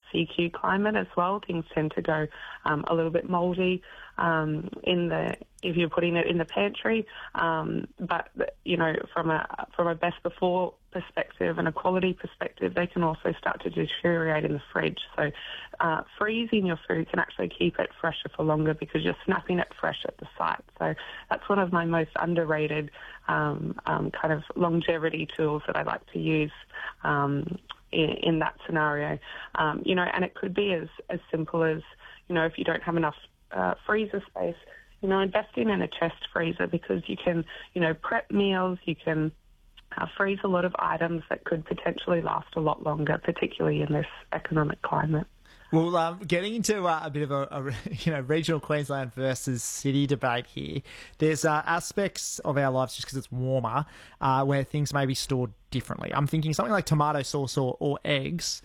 CQ climate as well. Things tend to go a little bit mouldy if you're putting it in the pantry. But you know, from a best before perspective and a quality perspective, they can also start to deteriorate in the fridge. So freezing your food can actually keep it fresher for longer because you're snapping it fresh at the site. So that's one of my most underrated kind of longevity tools that I like to use in that scenario. You know, and it could be as simple as, you know, if you don't have enough freezer space, you know, investing in a chest freezer, because you can, you know, prep meals, you can freeze a lot of items that could potentially last a lot longer, particularly in this economic climate. Well, getting into a bit of a regional Queensland versus city debate here, there's aspects of our lives, just because it's warmer, where things may be stored differently. I'm thinking something like tomato sauce or eggs.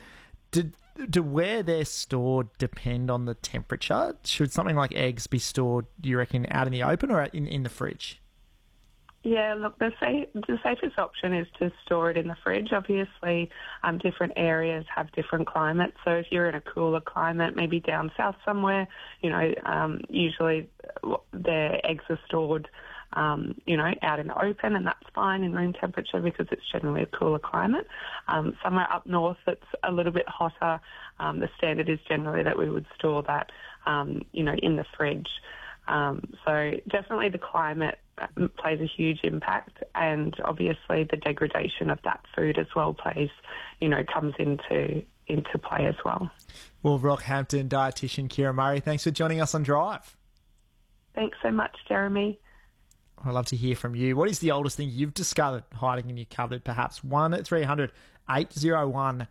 Do where they're stored depend on the temperature? Should something like eggs be stored, do you reckon, out in the open or in the fridge? Yeah, look, the safest option is to store it in the fridge. Obviously, different areas have different climates. So if you're in a cooler climate, maybe down south somewhere, you know, usually their eggs are stored, you know, out in the open, and that's fine in room temperature because it's generally a cooler climate. Somewhere up north that's a little bit hotter, the standard is generally that we would store that, you know, in the fridge. So definitely the climate plays a huge impact, and obviously the degradation of that food as well comes into play as well. Well, Rockhampton dietitian Kira Murray, thanks for joining us on Drive. Thanks so much, Jeremy. I'd love to hear from you. What is the oldest thing you've discovered hiding in your cupboard? Perhaps 1300 801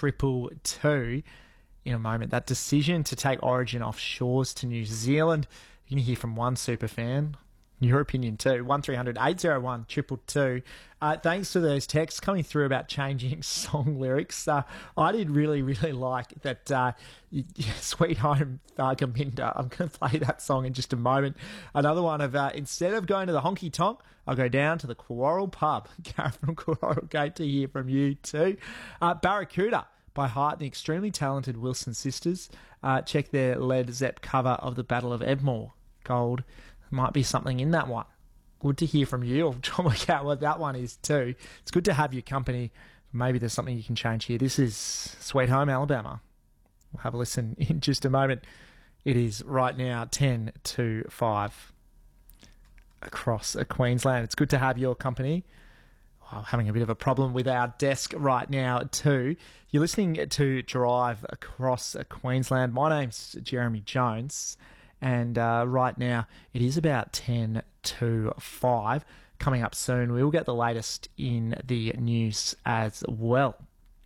222. In a moment, that decision to take Origin off shores to New Zealand. You can hear from one super fan. Your opinion too. 1300 801 222. Thanks to those texts coming through about changing song lyrics. I did really, really like that Sweet Home Thargomindah. I'm going to play that song in just a moment. Another one of, instead of going to the honky tonk, I'll go down to the Quarrel pub. Gareth from Quarrel, great to hear from you too. Barracuda by Heart and the extremely talented Wilson sisters. Check their Led Zepp cover of the Battle of Edmore. Gold. Might be something in that one. Good to hear from you. I'll try and work out what that one is too. It's good to have your company. Maybe there's something you can change here. This is Sweet Home Alabama. We'll have a listen in just a moment. It is right now 10 to 5 across Queensland. It's good to have your company. Oh, having a bit of a problem with our desk right now too. You're listening to Drive across Queensland. My name's Jeremy Jones. And right now, it is about 10 to 5. Coming up soon, we will get the latest in the news as well.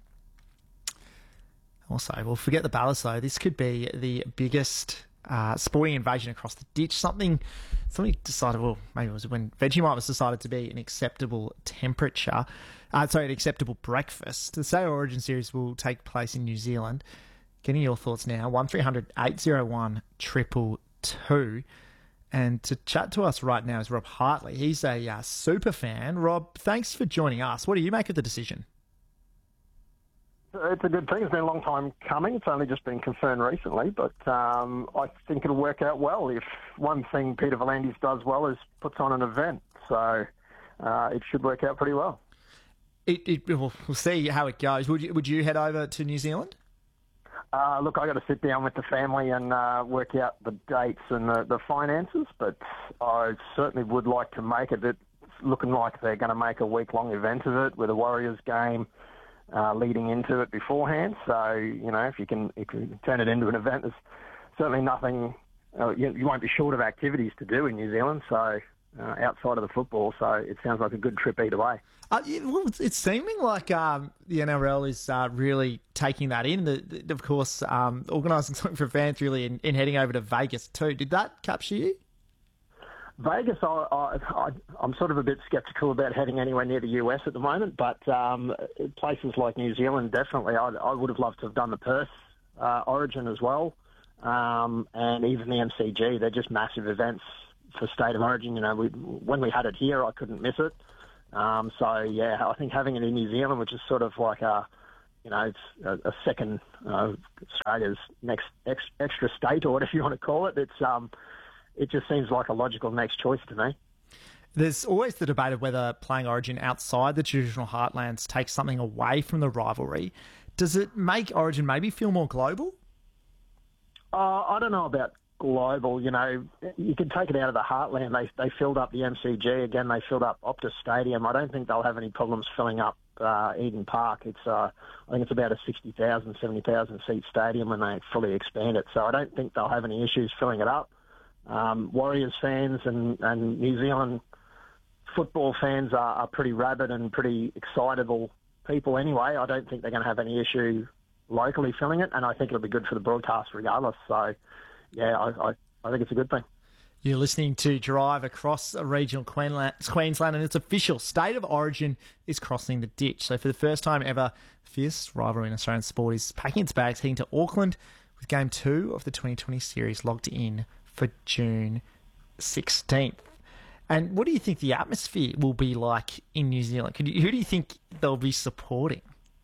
Also, we'll forget the Ballast, though. This could be the biggest sporting invasion across the ditch. Something decided, well, maybe it was when Vegemite was decided to be an acceptable temperature. An acceptable breakfast. The State of Origin series will take place in New Zealand. Getting your thoughts now, 1300 801 222. And to chat to us right now is Rob Hartley. He's a super fan. Rob, thanks for joining us. What do you make of the decision? It's a good thing. It's been a long time coming. It's only just been confirmed recently, but I think it'll work out well. If one thing Peter V'landys does well is puts on an event, so it should work out pretty well. We'll see how it goes. Would you head over to New Zealand? Look, I got to sit down with the family and work out the dates and the finances, but I certainly would like to make it. It's looking like they're going to make a week-long event of it with a Warriors game leading into it beforehand. So, you know, if you can turn it into an event, there's certainly nothing, you won't be short of activities to do in New Zealand, so outside of the football, so it sounds like a good trip either way. Well, it's seeming like the NRL is really taking that in. Of course, organising something for fans really in heading over to Vegas too. Did that capture you? Vegas, I'm sort of a bit sceptical about heading anywhere near the US at the moment, but places like New Zealand, definitely. I would have loved to have done the Perth Origin as well, and even the MCG. They're just massive events for State of Origin. You know, when we had it here, I couldn't miss it. So, yeah, I think having it in New Zealand, which is sort of like a it's a second Australia's next extra state, or whatever you want to call it. It just seems like a logical next choice to me. There's always the debate of whether playing Origin outside the traditional heartlands takes something away from the rivalry. Does it make Origin maybe feel more global? I don't know about global. You can take it out of the heartland. They filled up the MCG again. They filled up Optus Stadium. I don't think they'll have any problems filling up Eden Park. I think it's about a 60,000, 70,000 seat stadium when they fully expand it. So I don't think they'll have any issues filling it up. Warriors fans and New Zealand football fans are pretty rabid and pretty excitable people anyway. I don't think they're going to have any issue locally filling it, and I think it'll be good for the broadcast regardless. So, yeah, I think it's a good thing. You're listening to Drive across regional Queensland, and it's official. State of Origin is crossing the ditch. So for the first time ever, fierce rivalry in Australian sport is packing its bags, heading to Auckland with Game 2 of the 2020 series logged in for June 16th. And what do you think the atmosphere will be like in New Zealand? Who do you think they'll be supporting?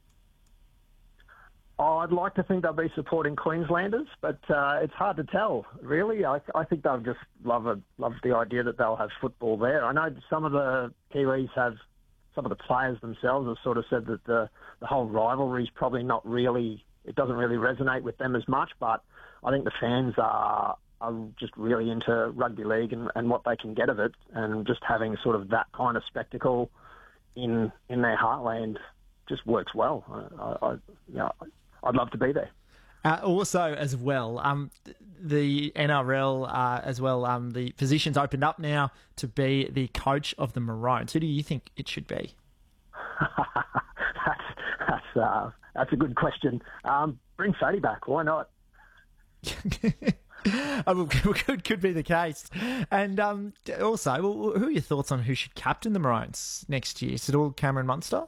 I'd like to think they'll be supporting Queenslanders, but it's hard to tell, really. I think they'll just love the idea that they'll have football there. I know some of the Kiwis some of the players themselves have sort of said that the whole rivalry is probably not really, it doesn't really resonate with them as much, but I think the fans are just really into rugby league and what they can get of it, and just having sort of that kind of spectacle in their heartland just works well. I'd love to be there. Also, as well, the NRL as well. The position's opened up now to be the coach of the Maroons. Who do you think it should be? That's a good question. Bring Fatty back. Why not? Could be the case. And also, who are your thoughts on who should captain the Maroons next year? Is it all Cameron Munster?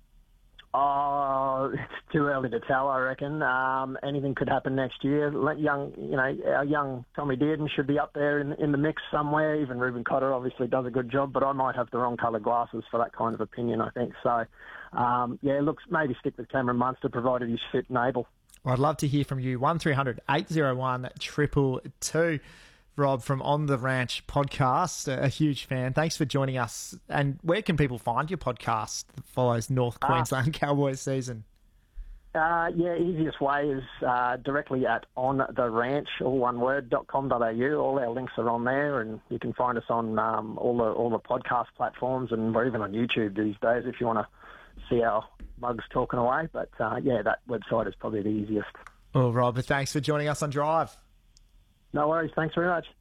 Oh, it's too early to tell, I reckon. Anything could happen next year. Our young Tommy Dearden should be up there in the mix somewhere. Even Ruben Cotter obviously does a good job, but I might have the wrong colour glasses for that kind of opinion, I think. So, maybe stick with Cameron Munster, provided he's fit and able. Well, I'd love to hear from you. 1300 801 222. Rob from On the Ranch podcast, a huge fan. Thanks for joining us. And where can people find your podcast that follows North Queensland Cowboys season? Easiest way is directly at ontheranch, all one word, .com.au. All our links are on there, and you can find us on all the podcast platforms, and we're even on YouTube these days if you want to see our mugs talking away. But, that website is probably the easiest. Well, Rob, thanks for joining us on Drive. No worries. Thanks very much.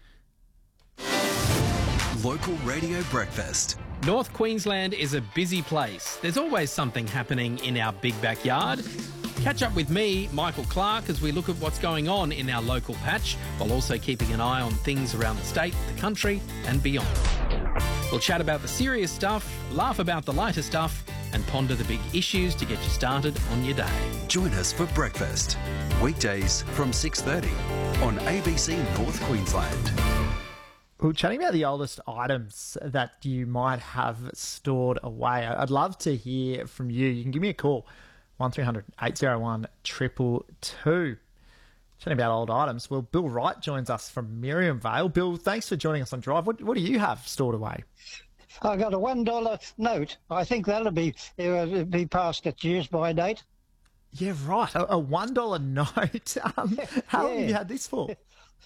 Local Radio Breakfast. North Queensland is a busy place. There's always something happening in our big backyard. Catch up with me, Michael Clark, as we look at what's going on in our local patch, while also keeping an eye on things around the state, the country and beyond. We'll chat about the serious stuff, laugh about the lighter stuff, and ponder the big issues to get you started on your day. Join us for breakfast, weekdays from 6:30 on ABC North Queensland. We're chatting about the oldest items that you might have stored away. I'd love to hear from you. You can give me a call, 1300 801 222. Chatting about old items. Well, Bill Wright joins us from Miriam Vale. Bill, thanks for joining us on Drive. What do you have stored away? I got a $1 note. I think that'll be past its use-by date. Yeah, right. A $1 note. How long have you had this for?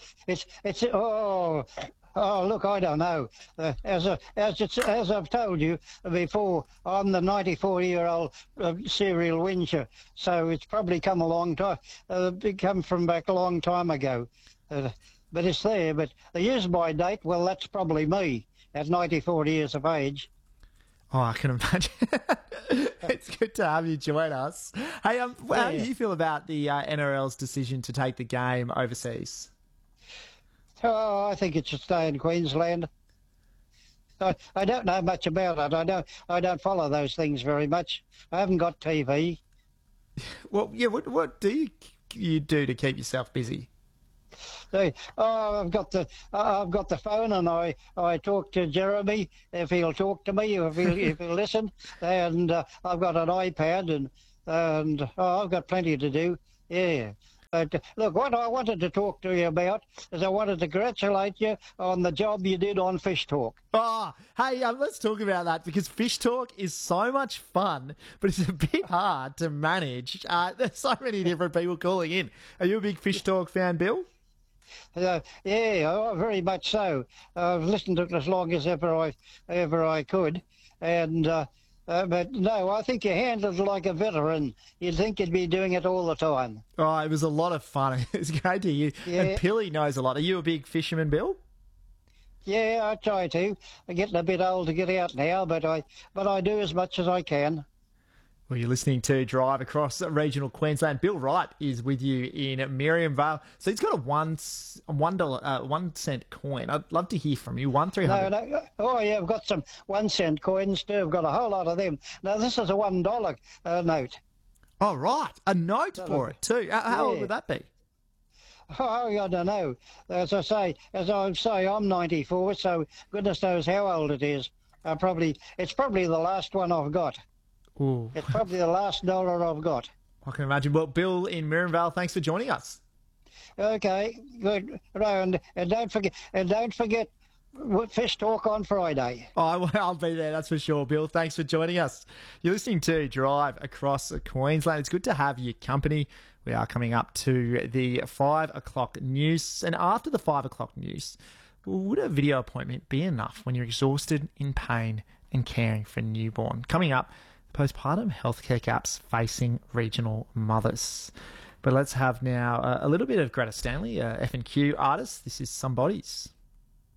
Look, I don't know. As I've told you before, I'm the 94-year-old serial whinger, so it's probably come a long time. Come from back a long time ago, but it's there. But the use-by date, well, that's probably me at 94 years of age. Oh, I can imagine. It's good to have you join us. Hey, how do you feel about the NRL's decision to take the game overseas? Oh, I think it should stay in Queensland. I don't know much about it. I don't follow those things very much. I haven't got TV. Well, yeah. What do you do to keep yourself busy? I've got the phone, and I talk to Jeremy if he'll talk to me, if he'll listen, and I've got an iPad, and and I've got plenty to do. Yeah. But look, what I wanted to talk to you about is I wanted to congratulate you on the job you did on Fish Talk. Oh, hey, let's talk about that because Fish Talk is so much fun, but it's a bit hard to manage. There's so many different people calling in. Are you a big Fish Talk fan, Bill? Yeah, very much so. I've listened to it as long as ever I could, and but no, I think you handled it like a veteran. You'd think you'd be doing it all the time. Oh, it was a lot of fun. It's great to hear. Yeah. And Pilly knows a lot. Are you a big fisherman, Bill? Yeah, I try to. I'm getting a bit old to get out now, but I do as much as I can. Well, you're listening to Drive Across regional Queensland. Bill Wright is with you in Miriam Vale. So he's got a $1 cent coin. I'd love to hear from you. 1-300. No. Oh, yeah, I've got some 1 cent coins too. I've got a whole lot of them. Now, this is a $1 note. Oh, right. A note for it too. How old would that be? Oh, I don't know. As I say, I'm 94, so goodness knows how old it is. It's probably the last one I've got. Ooh. It's probably the last dollar I've got. I can imagine. Well, Bill in Miriam Vale, thanks for joining us. Okay, good. And don't forget Fish Talk on Friday. Oh, well, I'll be there, that's for sure, Bill. Thanks for joining us. You're listening to Drive Across Queensland. It's good to have your company. We are coming up to the 5 o'clock news. And after the 5 o'clock news, would a video appointment be enough when you're exhausted, in pain, and caring for a newborn? Coming up, postpartum healthcare gaps facing regional mothers. But let's have now a little bit of Greta Stanley, F&Q artist. This is Somebody's.